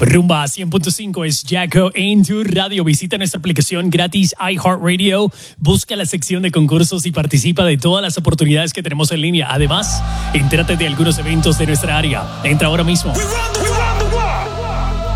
Rumba 100.5 es Jacko en tu radio. Visita nuestra aplicación gratis iHeartRadio. Busca la sección de concursos y participa de todas las oportunidades que tenemos en línea. Además, entérate de algunos eventos de nuestra área. Entra ahora mismo.